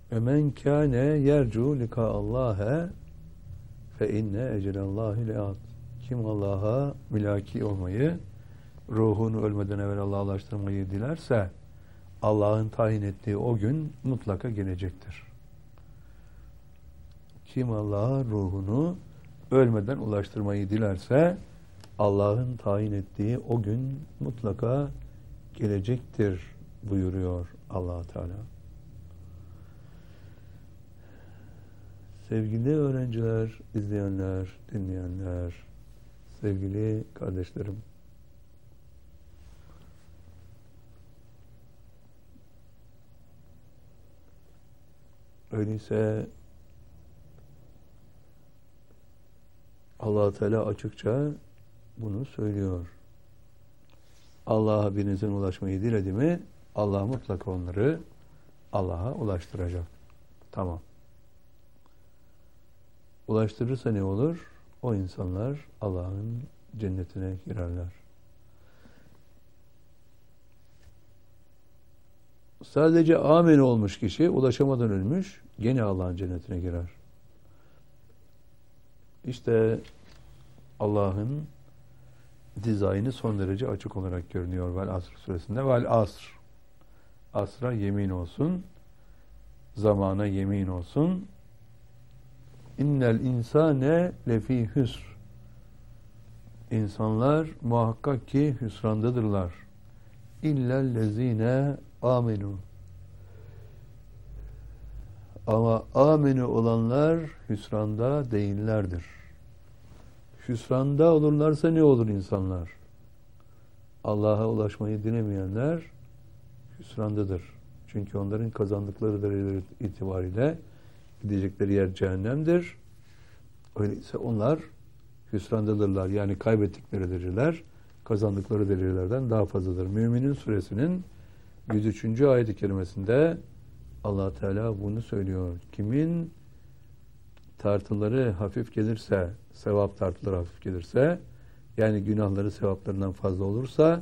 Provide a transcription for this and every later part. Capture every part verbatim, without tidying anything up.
Emen kâne yercu lika Allah'e fe inne ecelallahi le'at. Kim Allah'a mülaki olmayı, ruhunu ölmeden evvel Allah'a ulaştırmayı dilerse Allah'ın tayin ettiği o gün mutlaka gelecektir. Kim Allah'a ruhunu ölmeden ulaştırmayı dilerse Allah'ın tayin ettiği o gün mutlaka gelecektir buyuruyor Allah Teala. Sevgili öğrenciler, izleyenler, dinleyenler, sevgili kardeşlerim, öyleyse Allah Teala açıkça bunu söylüyor. Allah'a birinizin ulaşmayı diledi mi, Allah mutlaka onları Allah'a ulaştıracak. Tamam. Ulaştırırsa ne olur? O insanlar Allah'ın cennetine girerler. Sadece amin olmuş kişi ulaşamadan ölmüş, gene Allah'ın cennetine girer. İşte Allah'ın dizaynı son derece açık olarak görünüyor Vel Asr suresinde. Vel Asr. Asra yemin olsun. Zamana yemin olsun. İnnel insane lefî hüsr. İnsanlar muhakkak ki hüsrandadırlar. İllellezîne âmenû. Ama amenu olanlar hüsranda değillerdir. Hüsranda olurlarsa ne olur insanlar? Allah'a ulaşmayı dilemeyenler hüsrandadır. Çünkü onların kazandıkları dereceler itibariyle gidecekleri yer cehennemdir. Öyleyse onlar hüsrandadırlar. Yani kaybettikleri dereceler kazandıkları derecelerden daha fazladır. Müminin suresinin yüz üçüncü ayet-i kerimesinde Allah Teala bunu söylüyor. Kimin tartıları hafif gelirse, sevap tartıları hafif gelirse, yani günahları sevaplarından fazla olursa,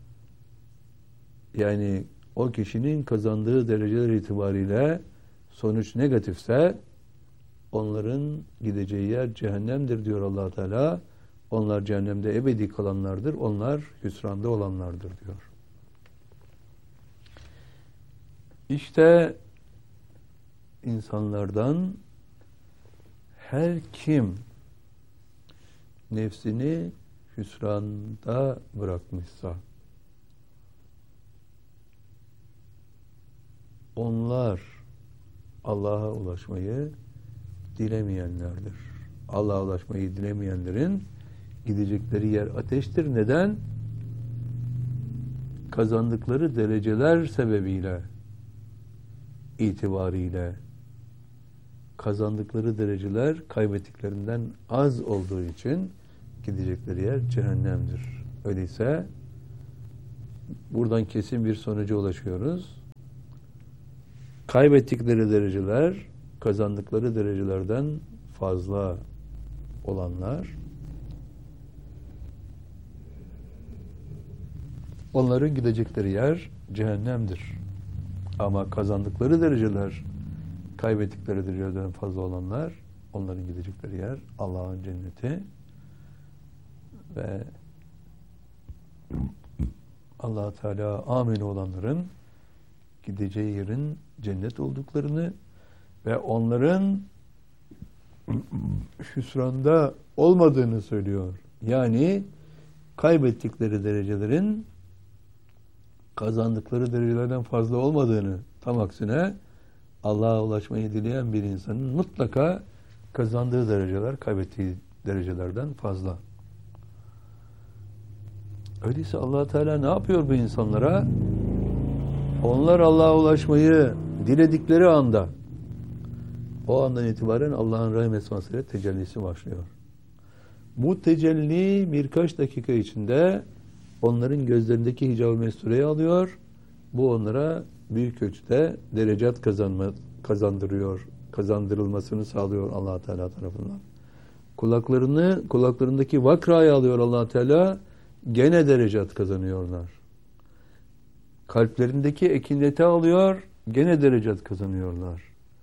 yani o kişinin kazandığı dereceler itibariyle sonuç negatifse, onların gideceği yer cehennemdir diyor Allah Teala. Onlar cehennemde ebedi kalanlardır. Onlar hüsranda olanlardır diyor. İşte insanlardan her kim nefsini hüsranda bırakmışsa onlar Allah'a ulaşmayı dilemeyenlerdir. Allah'a ulaşmayı dilemeyenlerin gidecekleri yer ateştir. Neden? Kazandıkları dereceler sebebiyle, itibariyle kazandıkları dereceler kaybettiklerinden az olduğu için gidecekleri yer cehennemdir. Öyleyse buradan kesin bir sonuca ulaşıyoruz. Kaybettikleri dereceler kazandıkları derecelerden fazla olanlar onların gidecekleri yer cehennemdir. Ama kazandıkları dereceler kaybettikleri derecelerden fazla olanlar onların gidecekleri yer Allah'ın cenneti ve Allah Teala amin olanların gideceği yerin cennet olduklarını ve onların hüsranda olmadığını söylüyor. Yani kaybettikleri derecelerin kazandıkları derecelerden fazla olmadığını, tam aksine Allah'a ulaşmayı dileyen bir insanın mutlaka kazandığı dereceler kaybettiği derecelerden fazla. Öyleyse Allah Teala ne yapıyor bu insanlara? Onlar Allah'a ulaşmayı diledikleri anda, o andan itibaren Allah'ın rahim esmasıyla tecellisi başlıyor. Bu tecelli birkaç dakika içinde onların gözlerindeki hicab-ı mestureyi alıyor. Bu onlara büyük ölçüde derecat kazanma, kazandırıyor, kazandırılmasını sağlıyor Allah Teala tarafından. Kulaklarını, kulaklarındaki vakrayı alıyor Allah Teala, gene derecat kazanıyorlar. Kalplerindeki ekinleti alıyor, gene derecat kazanıyorlar.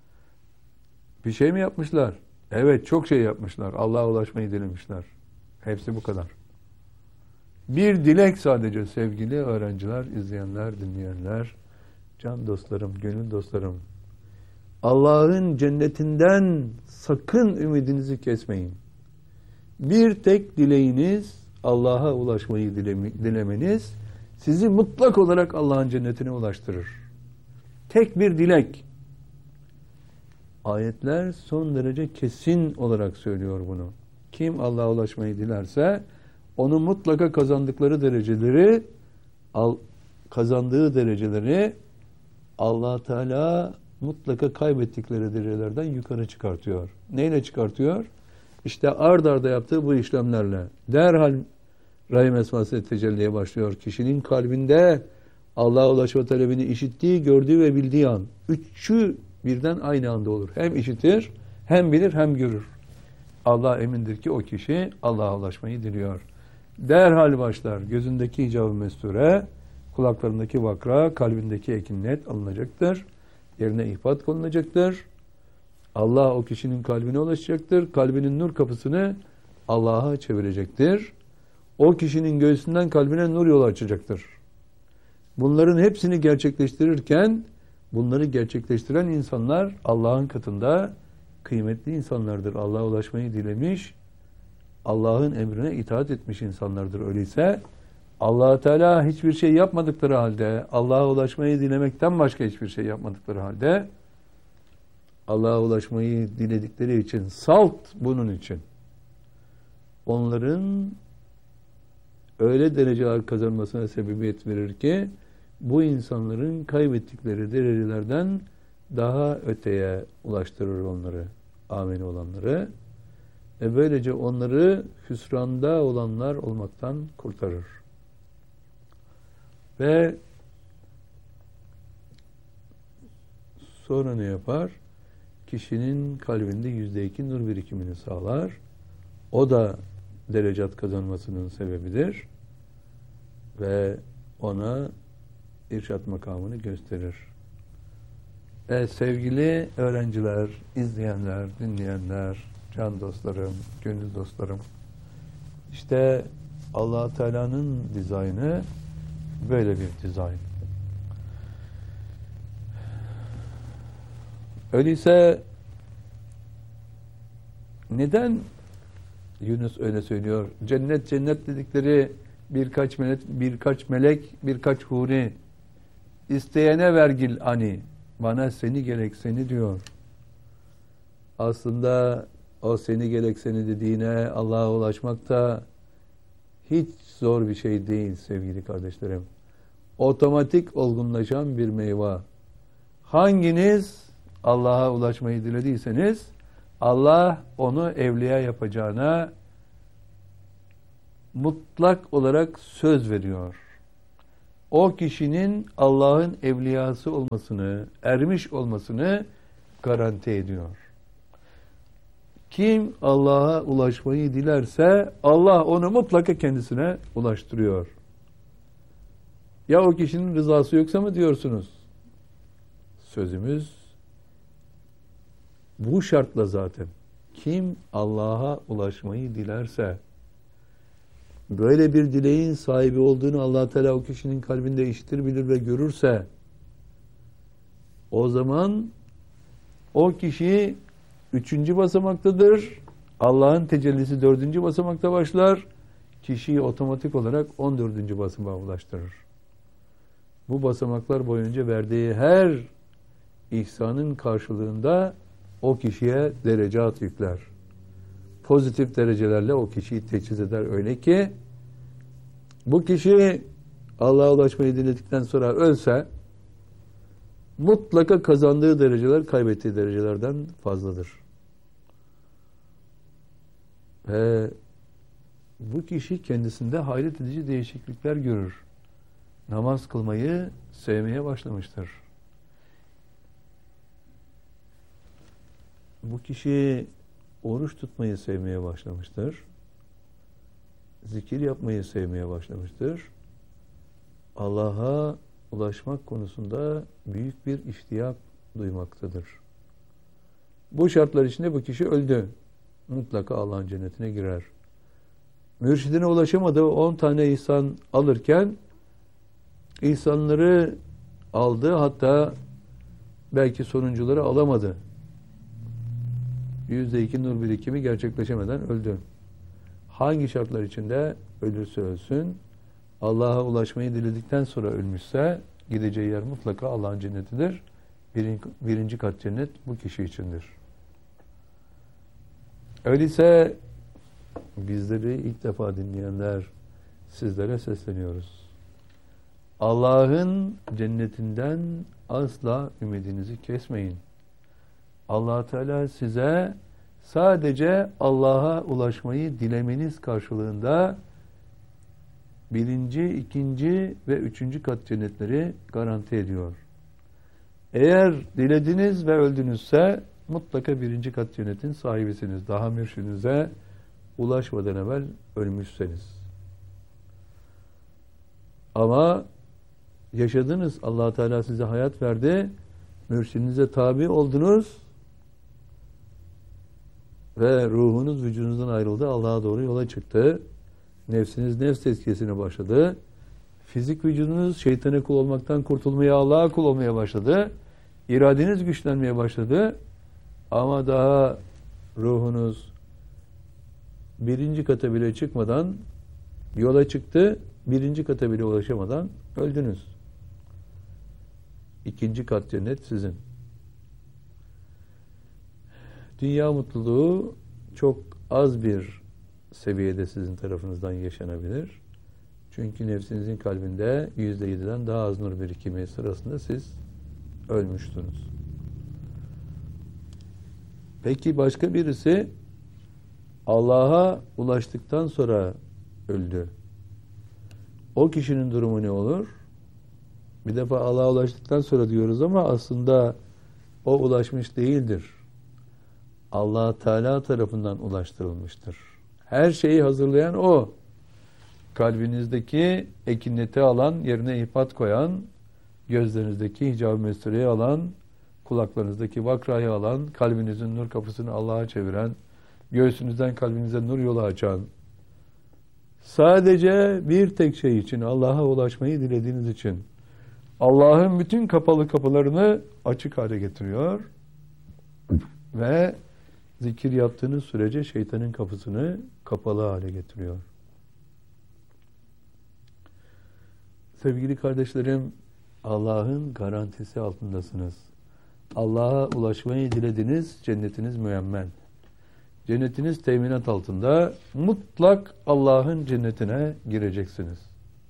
Bir şey mi yapmışlar? Evet, çok şey yapmışlar. Allah'a ulaşmayı dilemişler. Hepsi bu kadar. Bir dilek sadece sevgili öğrenciler, izleyenler, dinleyenler, can dostlarım, gönül dostlarım. Allah'ın cennetinden sakın ümidinizi kesmeyin. Bir tek dileğiniz Allah'a ulaşmayı dilemeniz sizi mutlak olarak Allah'ın cennetine ulaştırır. Tek bir dilek. Ayetler son derece kesin olarak söylüyor bunu. Kim Allah'a ulaşmayı dilerse onu mutlaka kazandıkları dereceleri kazandığı dereceleri Allah Teala mutlaka kaybettikleri derecelerden yukarı çıkartıyor. Neyle çıkartıyor? İşte ard arda yaptığı bu işlemlerle. Derhal Rahim esması tecelliye başlıyor. Kişinin kalbinde Allah'a ulaşma talebini işittiği, gördüğü ve bildiği an. Üçü birden aynı anda olur. Hem işitir, hem bilir, hem görür. Allah emindir ki o kişi Allah'a ulaşmayı diliyor. Derhal başlar. Gözündeki hicab-ı mesture, kulaklarındaki vakra, kalbindeki ekinnet alınacaktır. Yerine ihbat konulacaktır. Allah o kişinin kalbine ulaşacaktır. Kalbinin nur kapısını Allah'a çevirecektir. O kişinin göğsünden kalbine nur yolu açacaktır. Bunların hepsini gerçekleştirirken bunları gerçekleştiren insanlar Allah'ın katında kıymetli insanlardır. Allah'a ulaşmayı dilemiş, Allah'ın emrine itaat etmiş insanlardır. Öyleyse Allah Teala hiçbir şey yapmadıkları halde, Allah'a ulaşmayı dilemekten başka hiçbir şey yapmadıkları halde Allah'a ulaşmayı diledikleri için, salt bunun için onların öyle dereceler kazanmasına sebebiyet verir ki bu insanların kaybettikleri derecelerden daha öteye ulaştırır onları, amin olanları. E böylece onları hüsranda olanlar olmaktan kurtarır. Ve sonra ne yapar? Kişinin kalbinde yüzde iki nur birikimini sağlar. O da derecat kazanmasının sebebidir. Ve ona irşat makamını gösterir. E, sevgili öğrenciler, izleyenler, dinleyenler, can dostlarım, gönül dostlarım, işte Allah Teala'nın dizaynı böyle bir dizayn. Öyleyse neden Yunus öyle söylüyor? Cennet cennet dedikleri birkaç melek, birkaç melek, birkaç huri isteyene vergil ani, bana seni gerek seni diyor. Aslında o seni gerek seni dediğine Allah'a ulaşmak da hiç zor bir şey değil sevgili kardeşlerim. Otomatik olgunlaşan bir meyve. Hanginiz Allah'a ulaşmayı dilediyseniz Allah onu evliya yapacağına mutlak olarak söz veriyor. O kişinin Allah'ın evliyası olmasını, ermiş olmasını garanti ediyor. Kim Allah'a ulaşmayı dilerse Allah onu mutlaka kendisine ulaştırıyor. Ya o kişinin rızası yoksa mı diyorsunuz? Sözümüz bu şartla zaten. Kim Allah'a ulaşmayı dilerse, böyle bir dileğin sahibi olduğunu Allah Teala o kişinin kalbinde işitir, bilir ve görürse, o zaman o kişi üçüncü basamaktadır. Allah'ın tecellisi dördüncü basamakta başlar. Kişiyi otomatik olarak on dördüncü basamağa ulaştırır. Bu basamaklar boyunca verdiği her ihsanın karşılığında o kişiye derecat yükler. Pozitif derecelerle o kişiyi teçhiz eder. Öyle ki bu kişi Allah'a ulaşmayı diledikten sonra ölse mutlaka kazandığı dereceler kaybettiği derecelerden fazladır. Ve bu kişi kendisinde hayret edici değişiklikler görür. Namaz kılmayı sevmeye başlamıştır. Bu kişi oruç tutmayı sevmeye başlamıştır. Zikir yapmayı sevmeye başlamıştır. Allah'a ulaşmak konusunda büyük bir iştiyak duymaktadır. Bu şartlar içinde bu kişi öldü. Mutlaka Allah'ın cennetine girer. Mürşidine ulaşamadığı on tane ihsan alırken ihsanları aldı, hatta belki sonuncuları alamadı. Yüzde iki nur birikimi gerçekleşemeden öldü. Hangi şartlar içinde ölürse ölsün, Allah'a ulaşmayı diledikten sonra ölmüşse gideceği yer mutlaka Allah'ın cennetidir. Birinci, birinci kat cennet bu kişi içindir. Öyleyse bizleri ilk defa dinleyenler, sizlere sesleniyoruz. Allah'ın cennetinden asla ümidinizi kesmeyin. Allah Teala size sadece Allah'a ulaşmayı dilemeniz karşılığında birinci, ikinci ve üçüncü kat cennetleri garanti ediyor. Eğer dilediniz ve öldünüzse mutlaka birinci kat cennetin sahibisiniz. Daha mürşidinize ulaşmadan evvel ölmüşseniz. Ama yaşadınız, Allah Teala size hayat verdi, mürşidinize tabi oldunuz ve ruhunuz vücudunuzdan ayrıldı, Allah'a doğru yola çıktı. Nefsiniz nefs tezkiyesine başladı. Fizik vücudunuz şeytana kul olmaktan kurtulmaya, Allah'a kul olmaya başladı. İradeniz güçlenmeye başladı. Ama daha ruhunuz birinci kata bile çıkmadan yola çıktı. Birinci kata bile ulaşamadan öldünüz. İkinci kat cennet sizin. Dünya mutluluğu çok az bir seviyede sizin tarafınızdan yaşanabilir. Çünkü nefsinizin kalbinde yüzde yediden daha az nur birikimi sırasında siz ölmüştünüz. Peki başka birisi Allah'a ulaştıktan sonra öldü. O kişinin durumu ne olur? Bir defa Allah'a ulaştıktan sonra diyoruz ama aslında o ulaşmış değildir. Allah Teala tarafından ulaştırılmıştır. Her şeyi hazırlayan O. Kalbinizdeki ekineti alan, yerine ihpat koyan, gözlerinizdeki hicab-ı mesreyi alan, kulaklarınızdaki vakrayı alan, kalbinizin nur kapısını Allah'a çeviren, göğsünüzden kalbinize nur yolu açan, sadece bir tek şey için, Allah'a ulaşmayı dilediğiniz için Allah'ın bütün kapalı kapılarını açık hale getiriyor ve zikir yaptığınız sürece şeytanın kapısını kapalı hale getiriyor. Sevgili kardeşlerim, Allah'ın garantisi altındasınız. Allah'a ulaşmayı dilediniz, cennetiniz müemmen. Cennetiniz teminat altında, mutlak Allah'ın cennetine gireceksiniz.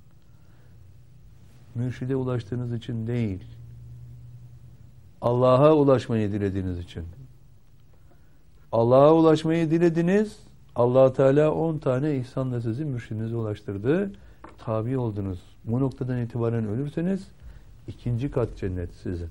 Mürşide ulaştığınız için değil, Allah'a ulaşmayı dilediğiniz için. Allah'a ulaşmayı dilediniz, Allah Teala on tane ihsanla sizi mürşidinize ulaştırdı, tabi oldunuz. Bu noktadan itibaren ölürseniz ikinci kat cennet sizin.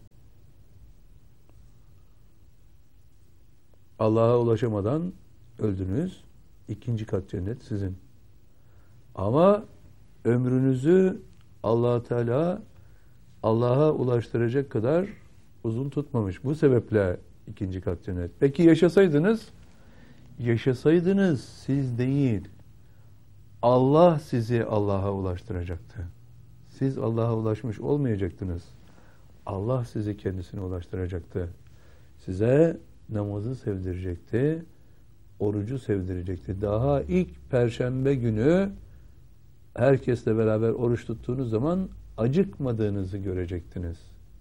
Allah'a ulaşamadan öldünüz, ikinci kat cennet sizin. Ama ömrünüzü Allah Teala Allah'a ulaştıracak kadar uzun tutmamış. Bu sebeple ikinci kat cennet. Peki yaşasaydınız, yaşasaydınız siz değil, Allah sizi Allah'a ulaştıracaktı. Siz Allah'a ulaşmış olmayacaktınız. Allah sizi kendisine ulaştıracaktı. Size namazı sevdirecekti, orucu sevdirecekti. Daha ilk Perşembe günü herkesle beraber oruç tuttuğunuz zaman acıkmadığınızı görecektiniz.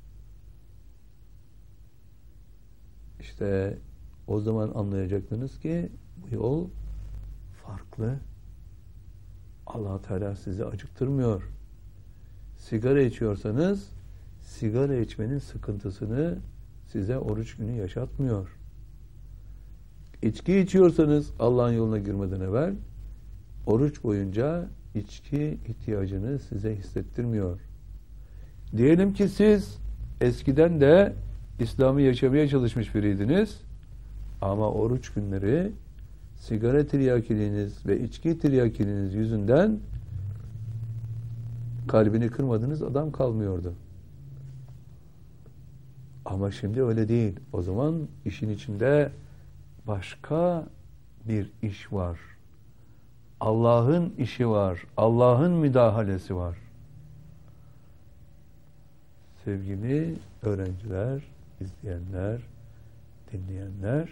İşte o zaman anlayacaktınız ki bu yol farklı. Allah Teala sizi acıktırmıyor. Sigara içiyorsanız sigara içmenin sıkıntısını size oruç günü yaşatmıyor. İçki içiyorsanız Allah'ın yoluna girmeden evvel oruç boyunca içki ihtiyacını size hissettirmiyor. Diyelim ki siz eskiden de İslam'ı yaşamaya çalışmış biriydiniz ama oruç günleri sigara tiryakiliğiniz ve içki tiryakiliğiniz yüzünden kalbini kırmadığınız adam kalmıyordu. Ama şimdi öyle değil. O zaman işin içinde başka bir iş var. Allah'ın işi var. Allah'ın müdahalesi var. Sevgili öğrenciler, izleyenler, dinleyenler,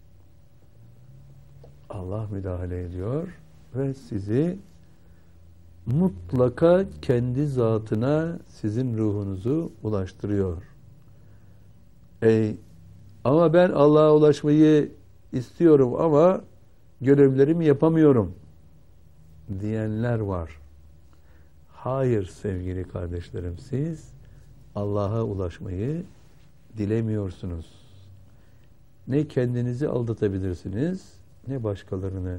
Allah müdahale ediyor ve sizi mutlaka kendi zatına, sizin ruhunuzu ulaştırıyor. Ey, ama ben Allah'a ulaşmayı istiyorum ama görevlerimi yapamıyorum diyenler var. Hayır sevgili kardeşlerim, siz Allah'a ulaşmayı dilemiyorsunuz. Ne kendinizi aldatabilirsiniz, ne başkalarını.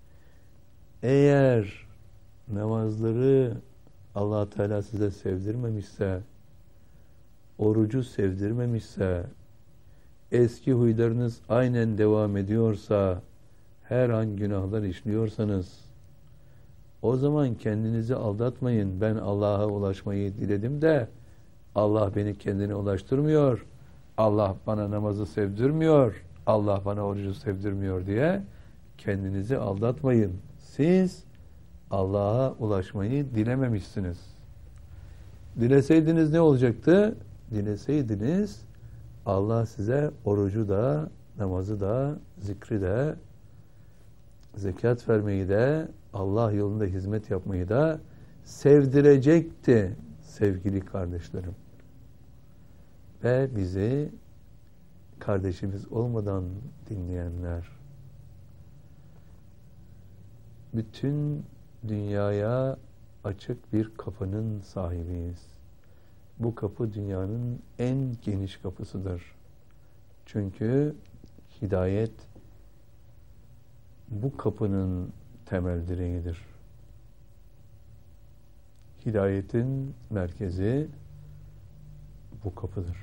Eğer namazları Allah Teala size sevdirmemişse, orucu sevdirmemişse, eski huylarınız aynen devam ediyorsa, her an günahlar işliyorsanız, o zaman kendinizi aldatmayın. Ben Allah'a ulaşmayı diledim de Allah beni kendine ulaştırmıyor. Allah bana namazı sevdirmiyor. Allah bana orucu sevdirmiyor diye kendinizi aldatmayın. Siz Allah'a ulaşmayı dilememişsiniz. Dileseydiniz ne olacaktı? Dileseydiniz Allah size orucu da, namazı da, zikri de, zekat vermeyi de, Allah yolunda hizmet yapmayı da sevdirecekti sevgili kardeşlerim. Ve bizi kardeşimiz olmadan dinleyenler, bütün dünyaya açık bir kapının sahibiyiz. Bu kapı dünyanın en geniş kapısıdır. Çünkü hidayet bu kapının temel direğidir. Hidayetin merkezi bu kapıdır.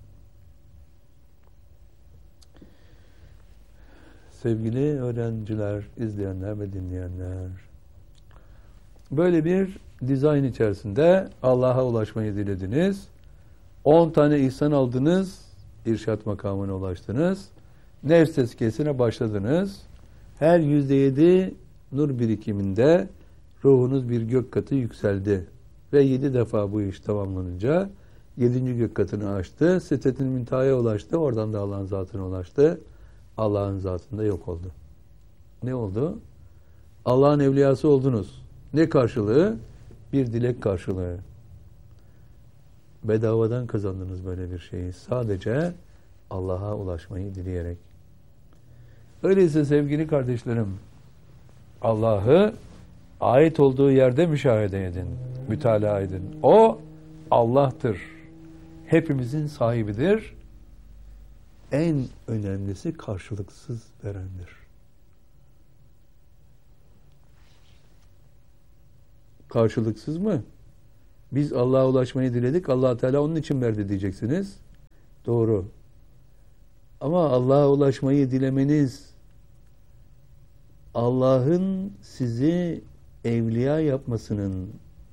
Sevgili öğrenciler, izleyenler ve dinleyenler, böyle bir dizayn içerisinde Allah'a ulaşmayı dilediniz. on tane ihsan aldınız, irşat makamına ulaştınız. Nefs tezkiyesine başladınız. Her yüzde yedi nur birikiminde ruhunuz bir gök katı yükseldi. Ve yedi defa bu iş tamamlanınca yedinci gök katını açtı. Sidretil müntehaya ulaştı. Oradan da Allah'ın zatına ulaştı. Allah'ın zatında yok oldu. Ne oldu? Allah'ın evliyası oldunuz. Ne karşılığı? Bir dilek karşılığı. Bedavadan kazandınız böyle bir şeyi. Sadece Allah'a ulaşmayı dileyerek. Öyleyse sevgili kardeşlerim, Allah'ı ait olduğu yerde müşahede edin, mütalaa edin. O Allah'tır. Hepimizin sahibidir. En önemlisi karşılıksız verendir. Karşılıksız mı? Biz Allah'a ulaşmayı diledik, Allah Teala onun için verdi diyeceksiniz. Doğru. Ama Allah'a ulaşmayı dilemeniz, Allah'ın sizi evliya yapmasının,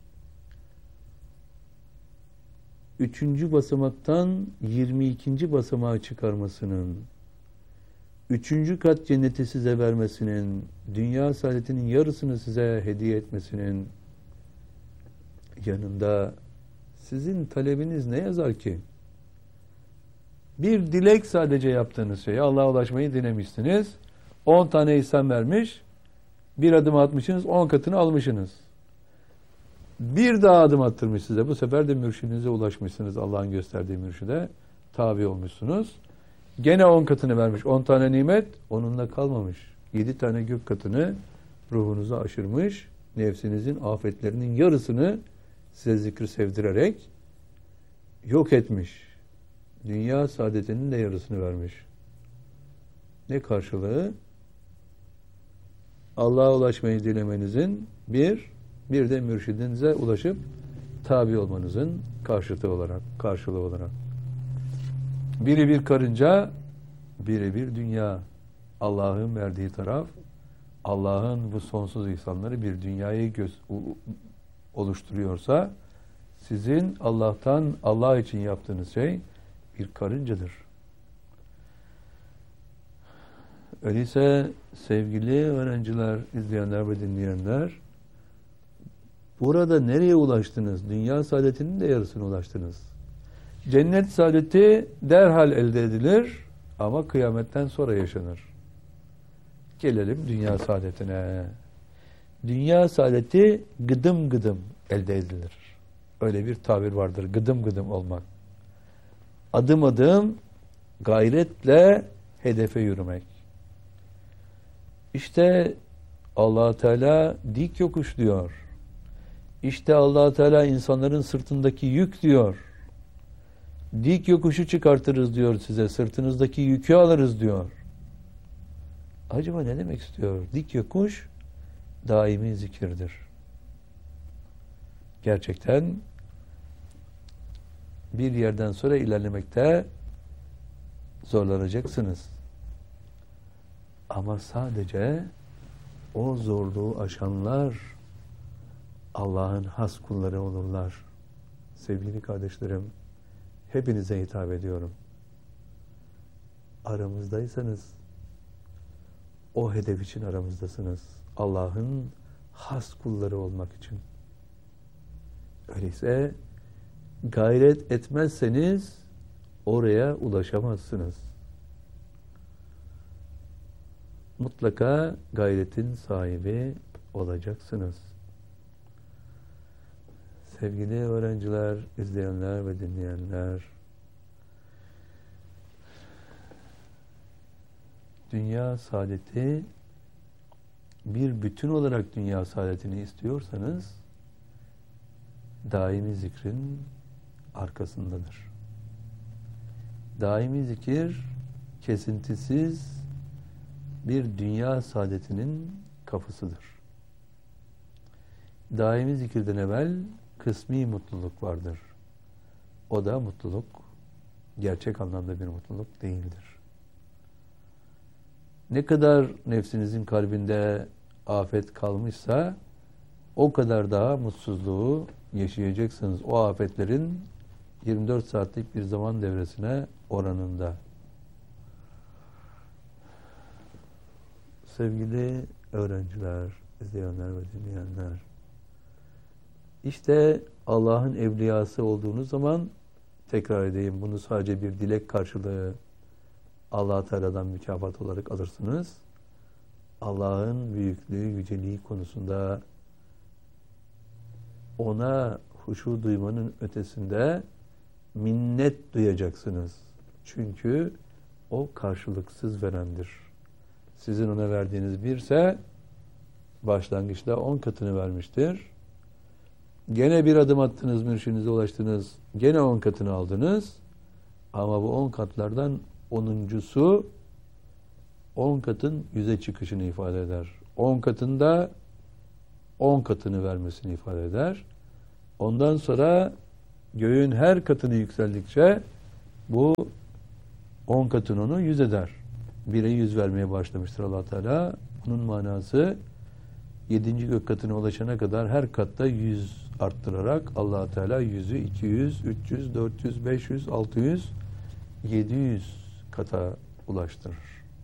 üçüncü basamaktan yirmi ikinci basamağa çıkarmasının, üçüncü kat cenneti size vermesinin, dünya saadetinin yarısını size hediye etmesinin yanında sizin talebiniz ne yazar ki? Bir dilek sadece yaptığınız şey. Allah'a ulaşmayı dilemişsiniz. on tane ihsan vermiş. Bir adım atmışsınız, on katını almışsınız. Bir daha adım attırmış size. Bu sefer de mürşidinize ulaşmışsınız. Allah'ın gösterdiği mürşide tabi olmuşsunuz. Gene on katını vermiş. on tane nimet onunla kalmamış. Yedi tane gök katını ruhunuza aşırmış. Nefsinizin afetlerinin yarısını size zikri sevdirerek yok etmiş. Dünya saadetinin de yarısını vermiş. Ne karşılığı? Allah'a ulaşmayı dilemenizin bir, bir de mürşidinize ulaşıp tabi olmanızın karşıtı olarak, karşılığı olarak. Biri bir karınca, biri bir dünya. Allah'ın verdiği taraf, Allah'ın bu sonsuz ihsanları bir dünyayı göz, oluşturuyorsa, sizin Allah'tan, Allah için yaptığınız şey, bir karıncadır. Öyleyse sevgili öğrenciler, izleyenler ve dinleyenler, burada nereye ulaştınız? Dünya saadetinin de yarısına ulaştınız. Cennet saadeti derhal elde edilir ama kıyametten sonra yaşanır. Gelelim dünya saadetine. Dünya saadeti gıdım gıdım elde edilir. Öyle bir tabir vardır, gıdım gıdım olmak. Adım adım gayretle hedefe yürümek. İşte Allah Teala dik yokuş diyor. İşte Allah Teala insanların sırtındaki yük diyor. Dik yokuşu çıkartırız diyor size. Sırtınızdaki yükü alırız diyor. Acaba ne demek istiyor? Dik yokuş daimi zikirdir. Gerçekten bir yerden sonra ilerlemekte zorlanacaksınız. Ama sadece o zorluğu aşanlar Allah'ın has kulları olurlar. Sevgili kardeşlerim, hepinize hitap ediyorum. Aramızdaysanız o hedef için aramızdasınız. Allah'ın has kulları olmak için. Öyleyse gayret etmezseniz oraya ulaşamazsınız. Mutlaka gayretin sahibi olacaksınız. Sevgili öğrenciler, izleyenler ve dinleyenler, dünya saadeti, bir bütün olarak dünya saadetini istiyorsanız daimi zikrin arkasındadır. Daimi zikir kesintisiz bir dünya saadetinin kapısıdır. Daimi zikirden evvel kısmi mutluluk vardır. O da mutluluk gerçek anlamda bir mutluluk değildir. Ne kadar nefsinizin kalbinde afet kalmışsa o kadar daha mutsuzluğu yaşayacaksınız. O afetlerin yirmi dört saatlik bir zaman devresine oranında. Sevgili öğrenciler, izleyenler ve dinleyenler, İşte Allah'ın evliyası olduğunuz zaman, tekrar edeyim, bunu sadece bir dilek karşılığı Allah Teala'dan mükafat olarak alırsınız. Allah'ın büyüklüğü, yüceliği konusunda ona huşu duymanın ötesinde minnet duyacaksınız. Çünkü o karşılıksız verendir. Sizin ona verdiğiniz birse başlangıçta on katını vermiştir. Gene bir adım attınız, mürşidinize ulaştınız. Gene on katını aldınız. Ama bu on katlardan onuncusu on katın yüze çıkışını ifade eder. On katında on katını vermesini ifade eder. Ondan sonra göğün her katını yükseldikçe bu on katın onu yüz eder. Bire yüz vermeye başlamıştır Allah Teala. Bunun manası yedinci gök katına ulaşana kadar her katta yüz arttırarak Allah Teala yüzü iki yüz, üç yüz, dört yüz, beş yüz, altı yüz, yedi yüz kata ulaştırır.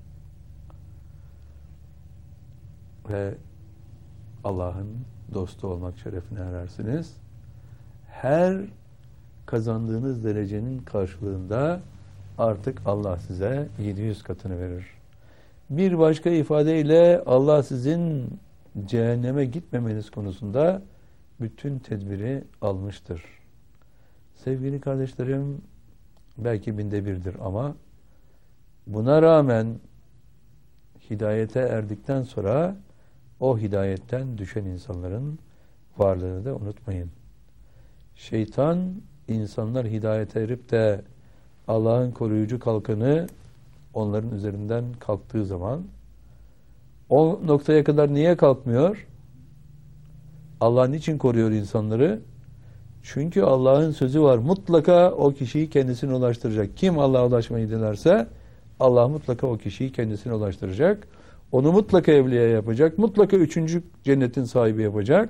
Ve Allah'ın dostu olmak şerefine erersiniz. Her kazandığınız derecenin karşılığında artık Allah size yedi yüz katını verir. Bir başka ifadeyle Allah sizin cehenneme gitmemeniz konusunda bütün tedbiri almıştır. Sevgili kardeşlerim, belki binde birdir ama buna rağmen hidayete erdikten sonra o hidayetten düşen insanların varlığını da unutmayın. Şeytan, insanlar hidayete erip de Allah'ın koruyucu kalkanı onların üzerinden kalktığı zaman o noktaya kadar niye kalkmıyor? Allah niçin koruyor insanları? Çünkü Allah'ın sözü var. Mutlaka o kişiyi kendisine ulaştıracak. Kim Allah'a ulaşmayı dilerse Allah mutlaka o kişiyi kendisine ulaştıracak. Onu mutlaka evliya yapacak. Mutlaka üçüncü cennetin sahibi yapacak.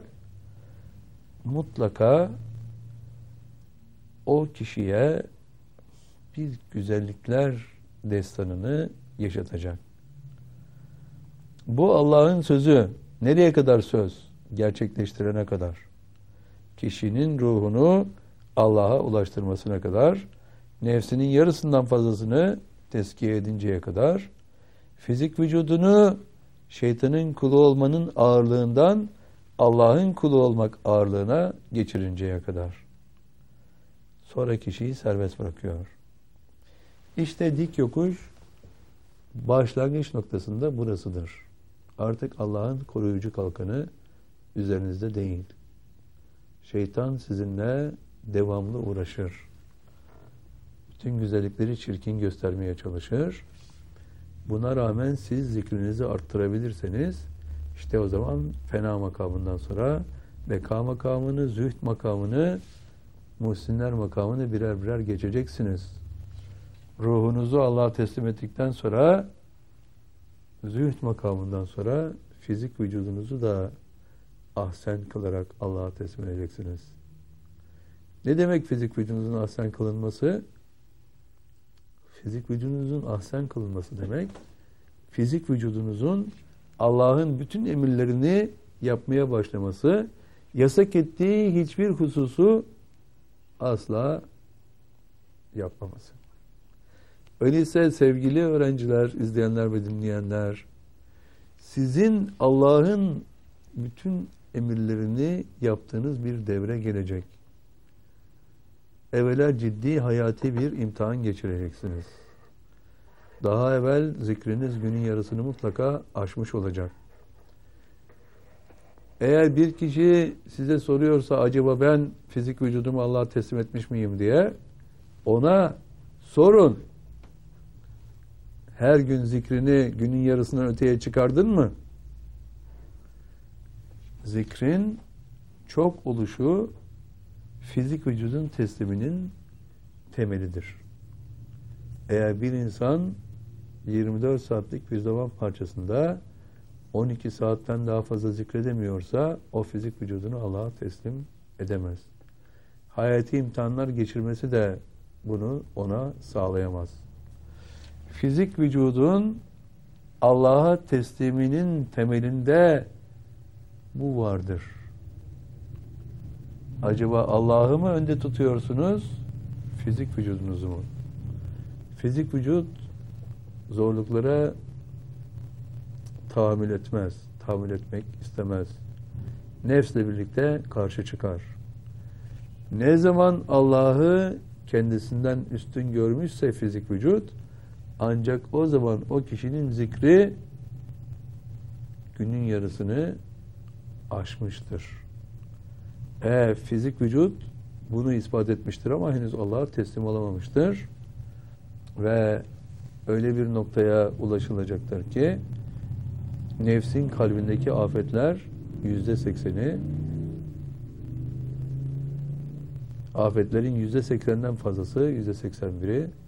Mutlaka o kişiye bir güzellikler destanını yaşatacak. Bu Allah'ın sözü. Nereye kadar söz? Gerçekleştirene kadar. Kişinin ruhunu Allah'a ulaştırmasına kadar, nefsinin yarısından fazlasını tezkiye edinceye kadar, fizik vücudunu şeytanın kulu olmanın ağırlığından Allah'ın kulu olmak ağırlığına geçirinceye kadar. Sonra kişiyi serbest bırakıyor. İşte dik yokuş başlangıç noktasında burasıdır. Artık Allah'ın koruyucu kalkanı üzerinizde değil. Şeytan sizinle devamlı uğraşır. Bütün güzellikleri çirkin göstermeye çalışır. Buna rağmen siz zikrinizi arttırabilirseniz işte o zaman fena makamından sonra beka makamını, zühd makamını, muhsinler makamını birer birer geçeceksiniz. Ruhunuzu Allah'a teslim ettikten sonra zühd makamından sonra fizik vücudunuzu da ahsen kılarak Allah'a teslim edeceksiniz. Ne demek fizik vücudunuzun ahsen kılınması? Fizik vücudunuzun ahsen kılınması demek, fizik vücudunuzun Allah'ın bütün emirlerini yapmaya başlaması, yasak ettiği hiçbir hususu asla yapmaması. Öyleyse sevgili öğrenciler, izleyenler ve dinleyenler, sizin Allah'ın bütün emirlerini yaptığınız bir devre gelecek. Evvela ciddi hayati bir imtihan geçireceksiniz. Daha evvel zikriniz günün yarısını mutlaka aşmış olacak. Eğer bir kişi size soruyorsa acaba ben fizik vücudumu Allah'a teslim etmiş miyim diye, ona sorun. Her gün zikrini günün yarısından öteye çıkardın mı? Zikrin çok oluşu fizik vücudun tesliminin temelidir. Eğer bir insan yirmi dört saatlik bir zaman parçasında on iki saatten daha fazla zikredemiyorsa o fizik vücudunu Allah'a teslim edemez. Hayati imtihanlar geçirmesi de bunu ona sağlayamaz. Fizik vücudun Allah'a tesliminin temelinde bu vardır. Acaba Allah'ı mı önde tutuyorsunuz, fizik vücudunuzu mu? Fizik vücut zorluklara tahammül etmez, tahammül etmek istemez. Nefsle birlikte karşı çıkar. Ne zaman Allah'ı kendisinden üstün görmüşse fizik vücut, ancak o zaman o kişinin zikri günün yarısını aşmıştır. E, fizik vücut bunu ispat etmiştir ama henüz Allah'a teslim olamamıştır. Ve öyle bir noktaya ulaşılacaktır ki nefsin kalbindeki afetler yüzde sekseni, afetlerin yüzde seksenden fazlası, yüzde seksen biri